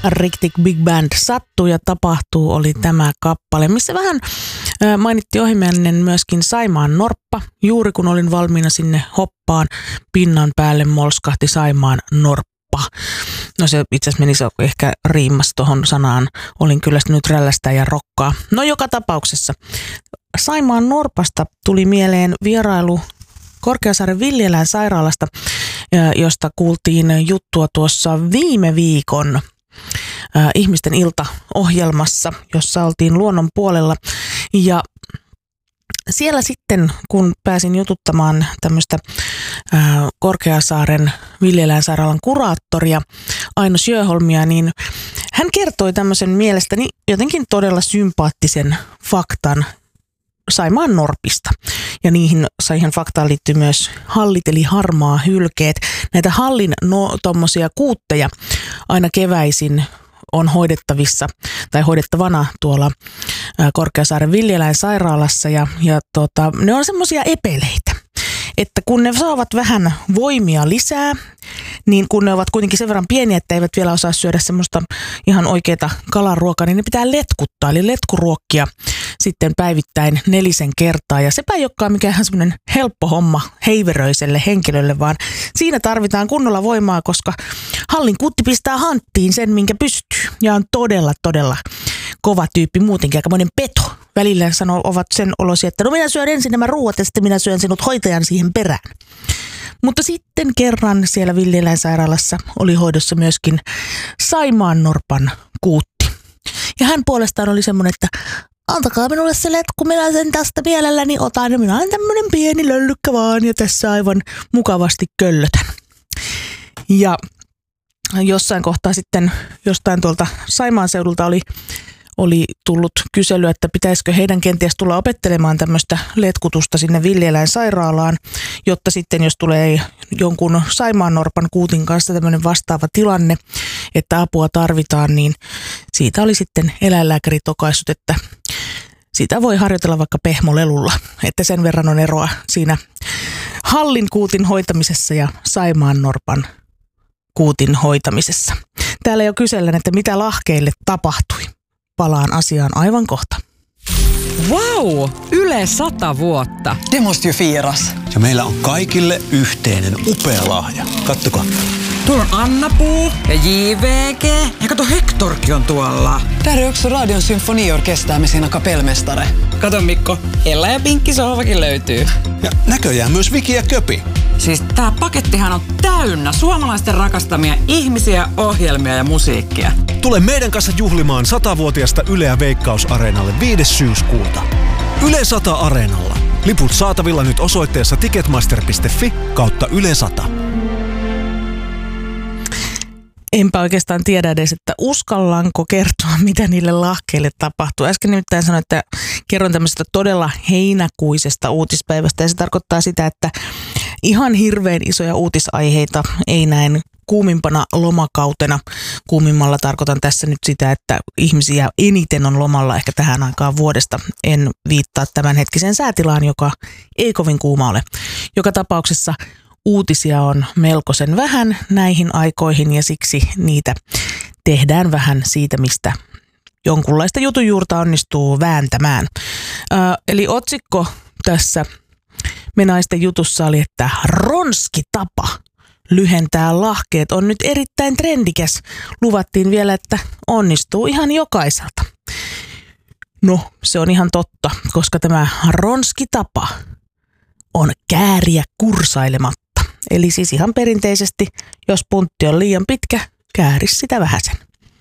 Riktig Big Band Sattuu ja tapahtuu oli tämä kappale, missä vähän mainittiin ohimennen myöskin Saimaan norppa. Juuri kun olin valmiina sinne hoppaan, pinnan päälle molskahti Saimaan norppa. No se itse asiassa menisi ehkä riimas tuohon sanaan. Olin kyllä nyt rällästä ja rokkaa. No joka tapauksessa Saimaan norpasta tuli mieleen vierailu Korkeasaaren Villieläinsairaalasta, josta kuultiin juttua tuossa viime viikon Ihmisten iltaohjelmassa, jossa oltiin luonnon puolella. Ja siellä sitten, kun pääsin jututtamaan tämmöistä Korkeasaaren Villieläinsairaalan kuraattoria Aino Sjöholmia, niin hän kertoi tämmöisen mielestäni jotenkin todella sympaattisen faktan Saimaan norpista. Ja siihen faktaan liittyy myös hallit eli harmaa hylkeet. Näitä hallin tommosia kuutteja aina keväisin on hoidettavissa tai hoidettavana tuolla Korkeasaaren Villieläinsairaalassa ja ne on semmoisia epeleitä, että kun ne saavat vähän voimia lisää, niin kun ne ovat kuitenkin sen verran pieniä, että eivät vielä osaa syödä semmoista ihan oikeaa kalaruokaa, niin ne pitää letkuttaa, eli letkuruokkia sitten päivittäin 4 kertaa. Ja sepä ei olekaan mikään semmoinen helppo homma heiveröiselle henkilölle, vaan siinä tarvitaan kunnolla voimaa, koska hallin kuutti pistää hanttiin sen, minkä pystyy. Ja on todella kova tyyppi muutenkin, aikamoinen peto. Välillä ovat sen olosia, että no minä syön ensin nämä ruuat ja sitten minä syön sinut hoitajan siihen perään. Mutta sitten kerran siellä Villieläinsairaalassa oli hoidossa myöskin Saimaan norpan kuutti. Ja hän puolestaan oli semmoinen, että antakaa minulle se letku, minä sen tästä mielelläni otan ja minä olen tämmöinen pieni löllykkä vaan ja tässä aivan mukavasti köllötän. Ja jossain kohtaa sitten jostain tuolta Saimaan seudulta oli tullut kysely, että pitäisikö heidän kenties tulla opettelemaan tämmöistä letkutusta sinne Villieläinsairaalaan, jotta sitten jos tulee jonkun Saimaan norpan kuutin kanssa tämmöinen vastaava tilanne, että apua tarvitaan, niin siitä oli sitten eläinlääkäri tokaissut, että sitä voi harjoitella vaikka pehmolelulla, että sen verran on eroa siinä hallin kuutin hoitamisessa ja Saimaan norpan kuutin hoitamisessa. Täällä jo kysellään, että mitä lahkeille tapahtui. Palaan asiaan aivan kohta. Vau! Yle 100 vuotta. Det måste ju firas. Ja meillä on kaikille yhteinen upea lahja. Kattokaa. Tuolla on Anna-Puu ja JVG. Ja kato, Hektorkin on tuolla. Där är också Radion symfoniorkester med sina kapellmästare. Kato Mikko, Ella ja Pinkki sohvakin löytyy. Ja näköjään myös Viki ja Köpi. Siis tää pakettihan on täynnä suomalaisten rakastamia ihmisiä, ohjelmia ja musiikkia. Tule meidän kanssa juhlimaan 100-vuotiasta Yleä Veikkaus-areenalle 5. syyskuuta. Yle 100 Areenalla. Liput saatavilla nyt osoitteessa ticketmaster.fi/Yle 100. Enpä oikeastaan tiedä edes, että uskallanko kertoa, mitä niille lahkeille tapahtuu. Äsken nimittäin sanoin, että kerron tämmöisestä todella heinäkuisesta uutispäivästä. Ja se tarkoittaa sitä, että ihan hirveän isoja uutisaiheita ei näin kuumimpana lomakautena. Kuumimmalla tarkoitan tässä nyt sitä, että ihmisiä eniten on lomalla ehkä tähän aikaan vuodesta. En viittaa tämänhetkiseen säätilaan, joka ei kovin kuuma ole. Joka tapauksessa uutisia on melkoisen vähän näihin aikoihin ja siksi niitä tehdään vähän siitä, mistä jonkunlaista jutujuurta onnistuu vääntämään. Eli otsikko tässä Me naisten jutussa oli, että ronskitapa lyhentää lahkeet on nyt erittäin trendikäs. Luvattiin vielä, että onnistuu ihan jokaiselta. No, se on ihan totta, koska tämä ronskitapa on kääriä kursailematta. Eli siis ihan perinteisesti, jos puntti on liian pitkä, kääri sitä vähäsen.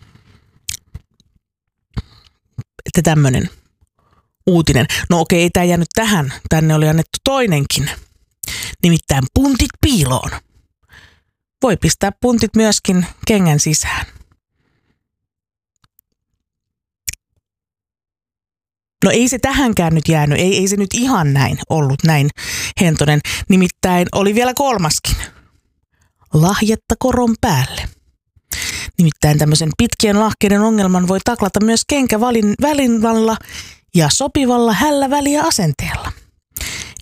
Että tämmöinen uutinen. No okei, ei tämä jäänyt tähän. Tänne oli annettu toinenkin. Nimittäin puntit piiloon. Voi pistää puntit myöskin kengän sisään. No ei se tähänkään nyt jäänyt, ei se nyt ihan näin ollut näin hentonen. Nimittäin oli vielä kolmaskin. Lahjetta koron päälle. Nimittäin tämmöisen pitkien lahkeiden ongelman voi taklata myös kenkävälinvalla ja sopivalla hällä väliä asenteella.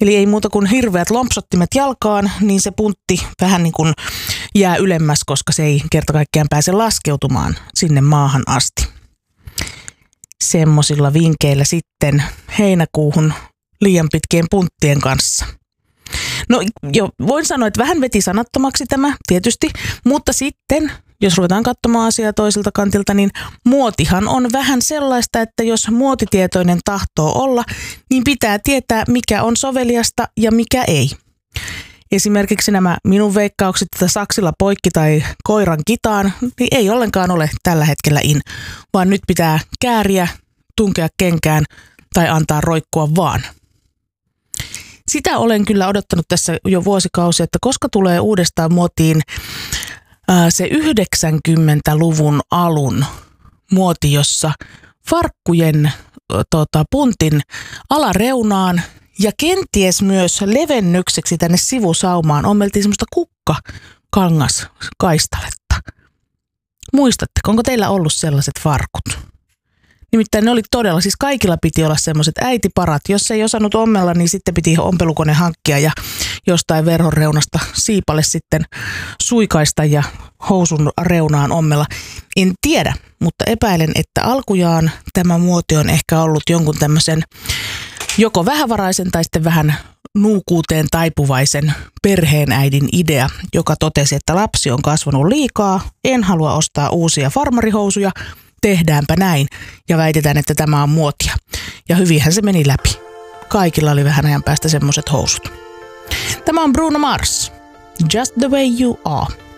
Eli ei muuta kuin hirveät lompsottimet jalkaan, niin se puntti vähän niin kuin jää ylemmäs, koska se ei kerta kaikkiaan pääse laskeutumaan sinne maahan asti. Semmosilla vinkeillä sitten heinäkuuhun liian pitkien punttien kanssa. No jo, voin sanoa, että vähän veti sanattomaksi tämä tietysti, mutta sitten jos ruvetaan katsomaan asiaa toiselta kantilta, niin muotihan on vähän sellaista, että jos muotitietoinen tahtoo olla, niin pitää tietää, mikä on soveliasta ja mikä ei. Esimerkiksi nämä minun veikkaukset, että saksilla poikki tai koiran kitaan, niin ei ollenkaan ole tällä hetkellä in, vaan nyt pitää kääriä, tunkea kenkään tai antaa roikkua vaan. Sitä olen kyllä odottanut tässä jo vuosikausia, että koska tulee uudestaan muotiin se 90-luvun alun muoti, jossa farkkujen puntin alareunaan ja kenties myös levennykseksi tänne sivusaumaan ommeltiin semmoista kukkakangaskaistaletta. Muistatteko, onko teillä ollut sellaiset farkut? Nimittäin ne oli todella, siis kaikilla piti olla semmoiset äitiparat. Jos ei osannut ommella, niin sitten piti ompelukone hankkia ja jostain verhon reunasta siipalle sitten suikaista ja housun reunaan ommella. En tiedä, mutta epäilen, että alkujaan tämä muoti on ehkä ollut jonkun tämmöisen joko vähävaraisen tai sitten vähän nuukuuteen taipuvaisen perheenäidin idea, joka totesi, että lapsi on kasvanut liikaa, en halua ostaa uusia farmarihousuja, tehdäänpä näin ja väitetään, että tämä on muotia. Ja hyvinhän se meni läpi. Kaikilla oli vähän ajan päästä semmoiset housut. Tämä on Bruno Mars. Just the way you are.